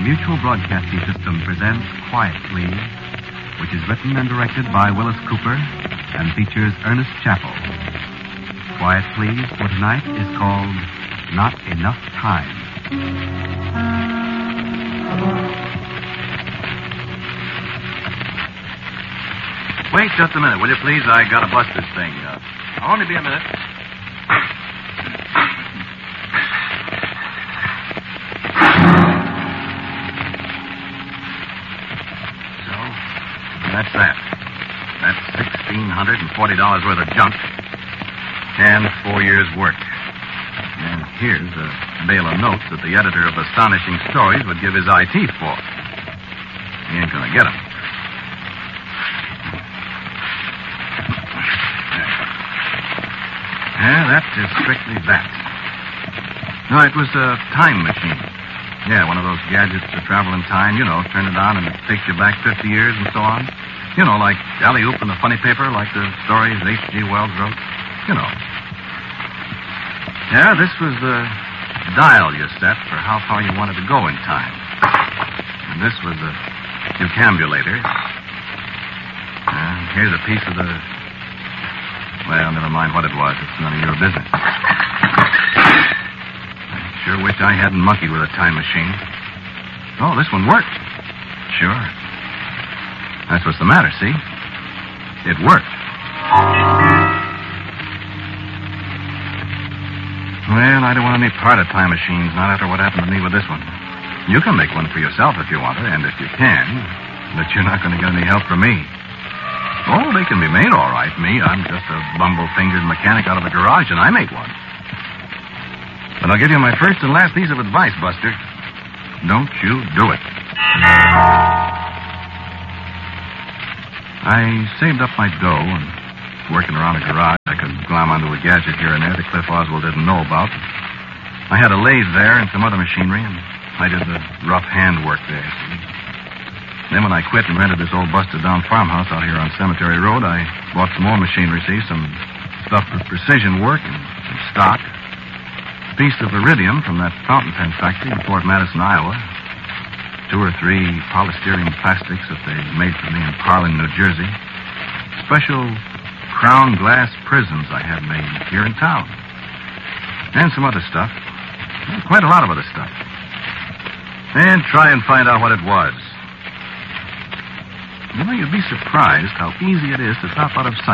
The Mutual Broadcasting System presents Quiet Please, which is written and directed by Willis Cooper and features Ernest Chappell. Quiet Please for tonight is called Not Enough Time. Wait just a minute, will you please? I gotta bust this thing. I'll only be a minute. So, that's that. That's $1,640 worth of junk. And 4 years' work. And here's a bale of notes that the editor of Astonishing Stories would give his eye teeth for. He ain't gonna get them. Yeah, that is strictly that. No, it was a time machine. Yeah, one of those gadgets to travel in time. You know, turn it on and it takes you back 50 years and so on. You know, like Alley-Oop in the funny paper, like the stories H.G. Wells wrote. You know. Yeah, this was the dial you set for how far you wanted to go in time. And this was the decambulator. Here's a piece of the... Well, never mind what it was. It's none of your business. I sure wish I hadn't monkeyed with a time machine. Oh, this one worked. Sure. That's what's the matter, see? It worked. Well, I don't want any part of time machines, not after what happened to me with this one. You can make one for yourself if you want to, and if you can, but you're not going to get any help from me. Oh, they can be made all right. Me, I'm just a bumble-fingered mechanic out of a garage, and I make one. But I'll give you my first and last piece of advice, Buster. Don't you do it. I saved up my dough, and working around a garage, I could glom onto a gadget here and there that Cliff Oswald didn't know about. I had a lathe there and some other machinery, and I did the rough hand work there. Then when I quit and rented this old busted-down farmhouse out here on Cemetery Road, I bought some more machinery, see, some stuff for precision work and some stock. A piece of iridium from that fountain pen factory in Fort Madison, Iowa. 2 or 3 polystyrene plastics that they made for me in Parlin, New Jersey. Special crown glass prisms I had made here in town. And some other stuff. Quite a lot of other stuff. And try and find out what it was. You know, you'd be surprised how easy it is to top out of sight